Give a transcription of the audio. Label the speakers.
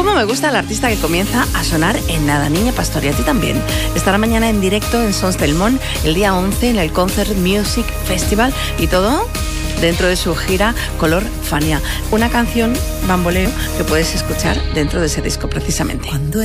Speaker 1: Cómo me gusta el artista que comienza a sonar en nada, Niña Pastor, y a ti también. Estará mañana en directo en Sons del Mont, el día 11 en el Concert Music Festival, y todo dentro de su gira Color Fania, una canción bamboleo que puedes escuchar dentro de ese disco precisamente.